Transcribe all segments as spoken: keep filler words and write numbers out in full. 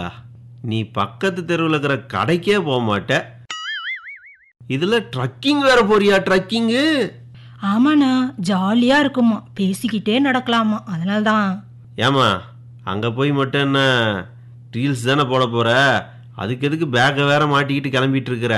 பாத்தீங்களா? நீ பக்கத்து தெருவில் இருக்கிற கடைக்கே போக மாட்ட, இதுல ட்ரக்கிங் வேற போறியா? ட்ரக்கிங்கு? ஆமாண்ணா, ஜாலியா இருக்குமா, பேசிக்கிட்டே நடக்கலாமா, அதனால்தான். ஏமா அங்க போய் மட்டும் என்ன ரீல்ஸ் தானே போட போற? அதுக்கு எதுக்கு பேக்கை வேற மாட்டிக்கிட்டு கிளம்பிட்டு இருக்கிற?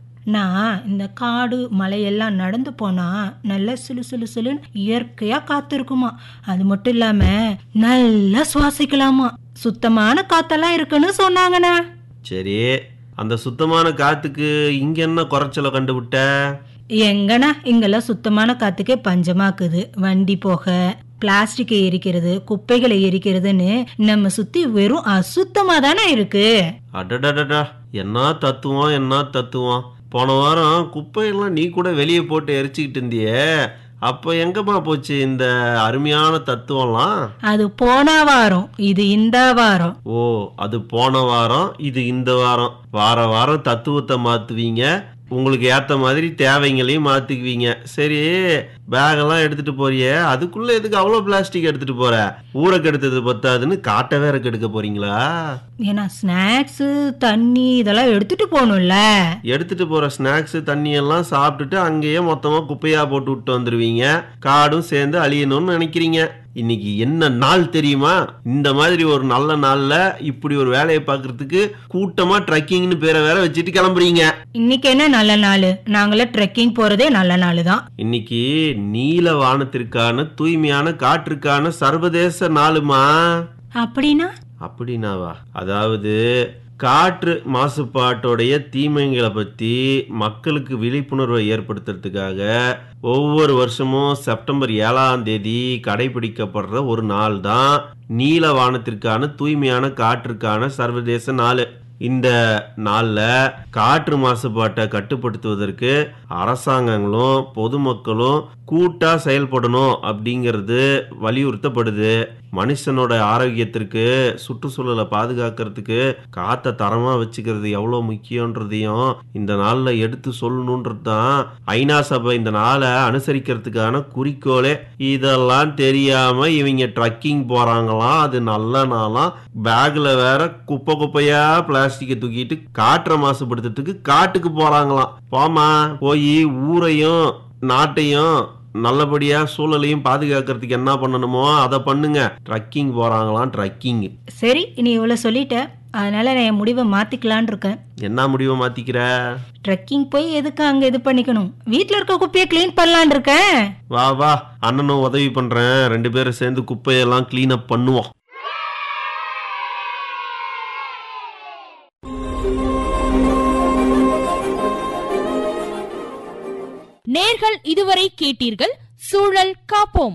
நான் இந்த காடு மலையெல்லாம் நடந்து போனா நல்ல சுலு சுலு சுலுன்னு இயற்கையா காத்து இருக்குமா. அது மட்டும் இல்லாம நல்லா சுவாசிக்கலாமா. சுத்தமான காத்தெல்லாம் இருக்குன்னு சொன்னாங்கண்ணா. சரி, அந்த சுத்தமான காத்துக்கு இங்க என்ன குறைச்சல கண்டுபிட்ட? எங்கண்ணா, இங்கெல்லாம் சுத்தமான காத்துக்கே பஞ்சமாக்குது. வண்டி போக, பிளாஸ்டிக்கை எரிக்கிறது, குப்பைகளை எரிக்கிறதுன்னு நம்ம சுத்தி வெறும் அசுத்தமா தானே இருக்கு. அடடடடா, என்ன தத்துவம், என்ன தத்துவம். போன வாரம் குப்பையெல்லாம் நீ கூட வெளியே போட்டு எரிச்சுக்கிட்டு இருந்தியே, அப்ப எங்கம்மா போச்சு இந்த அருமையான தத்துவம்லாம்? அது போன வாரம், இது இந்த வாரம். ஓ, அது போன வாரம், இது இந்த வாரம். வார வாரம் தத்துவத்தை மாத்துவீங்க, உங்களுக்கு ஏத்த மாதிரி தேவைங்களையும் மாத்திக்குவீங்க. சரி, பேகெல்லாம் எடுத்துட்டு போறிய, அதுக்குள்ள எதுக்கு அவ்வளவு பிளாஸ்டிக் எடுத்துட்டு போற? ஊரை கெடுத்தது பத்தாதுன்னு காட்ட வேற கெடுக்க போறீங்களா? ஏன்னா ஸ்நாக்ஸ், தண்ணி இதெல்லாம் எடுத்துட்டு போகணும்ல. எடுத்துட்டு போற ஸ்நாக்ஸ் தண்ணி எல்லாம் சாப்பிட்டுட்டு அங்கேயே மொத்தமா குப்பையா போட்டு விட்டு வந்துருவீங்க. காடும் சேர்ந்து அழியணும்னு நினைக்கிறீங்க. இன்னைக்கு என்ன நாள் தெரியுமா? இந்த மாதிரி ஒரு நல்ல நாள்ல இப்படி ஒரு வேலையை பார்க்கறதுக்கு கூட்டமா ட்ரெக்கிங்னு பேரை வேற வச்சுட்டு கிளம்புறீங்க. இன்னைக்கு என்ன நல்ல நாள்? நாங்கள ட்ரெக்கிங் போறதே நல்ல நாள் தான். இன்னைக்கு நீல வானத்திற்கான தூய்மையான காற்றுக்கான சர்வதேச நாளுமா. அப்படின்னா? அப்படின்னாவா? அதாவது காற்று மாசுபாட்டோடைய தீமைகளை பற்றி மக்களுக்கு விழிப்புணர்வை ஏற்படுத்துறதுக்காக ஒவ்வொரு வருஷமும் செப்டம்பர் ஏழாம் தேதி கடைபிடிக்கப்படுற ஒரு நாள் தான் நீல வானத்திற்கான தூய்மையான காற்றுக்கான சர்வதேச நாள். இந்த நாளில் காற்று மாசுபாட்டை கட்டுப்படுத்துவதற்கு அரசாங்கங்களும் பொதுமக்களும் கூட்டா செயல்படணும் அப்படிங்கிறது வலியுறுத்தப்படுது. மனுஷனோட ஆரோக்கியத்திற்கு, சுற்றுச்சூழலை பாதுகாக்கிறதுக்கு காற்றை தரமா வச்சுக்கிறது எவ்வளோ முக்கியன்றதையும் இந்த நாளில் எடுத்து சொல்லணுன்றது தான் ஐநா சபை இந்த நாளை அனுசரிக்கிறதுக்கான குறிக்கோளே. இதெல்லாம் தெரியாம இவங்க ட்ரக்கிங் போறாங்களாம், அது நல்ல நாளாம். பேக்ல வேற குப்பை குப்பையா பிளாஸ்டிக்கை தூக்கிட்டு காற்றை மாசுபடுத்துறதுக்கு காட்டுக்கு போறாங்களாம். போமா, போய் ஊரையும் நாட்டையும் நல்லபடியா சூழலையும் பாதுகாக்கிறதுக்கு என்ன பண்ணணுமோ அதை பண்ணுங்க. ட்ரக்கிங் போறாங்களாம், ட்ரக்கிங். சரி, நீ இவ்வளவு சொல்லிட்ட, அதனால நான் என் முடிவை மாத்திக்கலான் இருக்கேன். என்ன முடிவை மாத்திக்கிற? ட்ரெக்கிங் போய் எதுக்கு அங்க இது பண்ணிக்கணும், வீட்டுல இருக்க குப்பையை கிளீன் பண்ணலான் இருக்கேன். வா வா, அண்ணனும் உதவி பண்றேன், ரெண்டு பேரும் சேர்ந்து குப்பையெல்லாம் கிளீன் அப் பண்ணுவோம். நேர்கள் இதுவரை கேட்டீர்கள் சூழல் காப்போம்.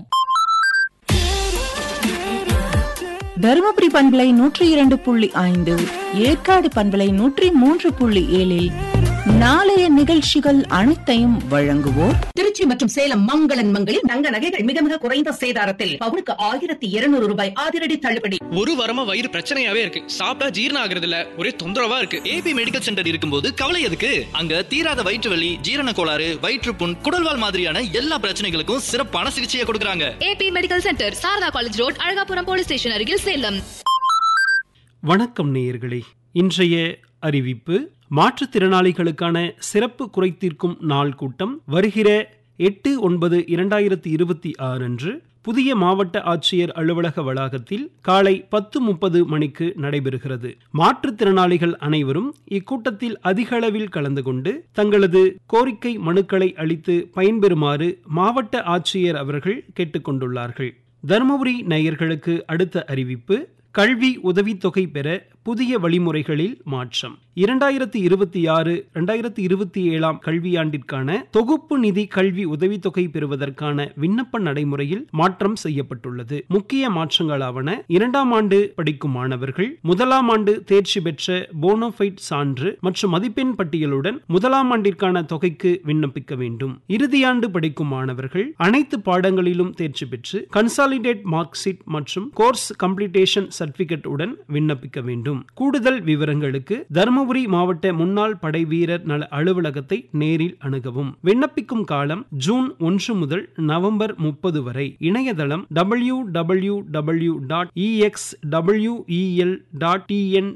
தருமபுரி பண்பலை நூற்றி இரண்டு புள்ளி ஐந்து, ஏற்காடு பண்பலை நூற்றி மூன்று புள்ளி ஏழில் நாளைய நிகழ்ச்சிகள் அனைத்தையும் வழங்குவோம் திருச்சி மற்றும் சேலம் மங்களன் மங்களில் தங்க நகைகள் மிக மிக குறைந்த சேதாரத்தில் பவுனுக்கு ஆயிரத்தி இருநூறு ரூபாய் அதிரடி தள்ளுபடி. ஒரு வாரமா வயிறு பிரச்சனையாவே இருக்கு, சாப்பிட்டா ஜீரணம் ஆகுறது இல்ல, ஒரே தொந்தரவா இருக்கு. ஏபி மெடிக்கல் சென்டர் இருக்கும்போது கவலை எதுக்கு? அங்க தீராத வயிற்று வலி, ஜீரண கோளாறு, வயிற்றுப்புண், குடல்வால் மாதிரியான எல்லா பிரச்சனைகளுக்கும் சிறப்பான சிகிச்சையை கொடுக்கறாங்க. AB medical centre, Saradha college road, Alagapuram police station அருகில், சேலம். வணக்கம் நேயர்களே, இன்றைய அறிவிப்பு: மாற்றுத்திறனாளிகளுக்கான சிறப்பு குறைதீர்க்கும் நாள் கூட்டம் வருகிற எட்டு ஒன்பது இரண்டாயிரத்தி இருபத்தி ஆறு அன்று புதிய மாவட்ட ஆட்சியர் அலுவலக வளாகத்தில் காலை பத்து முப்பது மணிக்கு நடைபெறுகிறது. மாற்றுத்திறனாளிகள் அனைவரும் இக்கூட்டத்தில் அதிக அளவில் கலந்து கொண்டு தங்களது கோரிக்கை மனுக்களை அளித்து பயன்பெறுமாறு மாவட்ட ஆட்சியர் அவர்கள் கேட்டுக்கொண்டுள்ளார்கள். தருமபுரி நேயர்களுக்கு அடுத்த அறிவிப்பு: கல்வி உதவித்தொகை பெற புதிய வழிமுறைகளில் மாற்றம். இரண்டாயிரத்தி இருபத்தி ஆறு இரண்டாயிரத்தி இருபத்தி ஏழாம் கல்வியாண்டிற்கான தொகுப்பு நிதி கல்வி உதவித்தொகை பெறுவதற்கான விண்ணப்ப நடைமுறையில் மாற்றம் செய்யப்பட்டுள்ளது. முக்கிய மாற்றங்களாவன: இரண்டாம் ஆண்டு படிக்கும் மாணவர்கள் முதலாம் ஆண்டு தேர்ச்சி பெற்ற போனோஃபைட் சான்று மற்றும் மதிப்பெண் பட்டியலுடன் முதலாம் ஆண்டிற்கான தொகைக்கு விண்ணப்பிக்க வேண்டும். இறுதியாண்டு படிக்கும் மாணவர்கள் அனைத்து பாடங்களிலும் தேர்ச்சி பெற்று கன்சாலிடேட் மார்க் ஷீட் மற்றும் கோர்ஸ் கம்ப்ளீட்டேஷன் சர்டிபிகேட் உடன் விண்ணப்பிக்க வேண்டும். கூடுதல் விவரங்களுக்கு தருமபுரி மாவட்ட முன்னாள் படை வீரர் நல அலுவலகத்தை நேரில் அணுகவும். விண்ணப்பிக்கும் காலம் ஜூன் ஒன்று முதல் நவம்பர் முப்பது வரை. இணையதளம் W W W dot E X W E L dot T N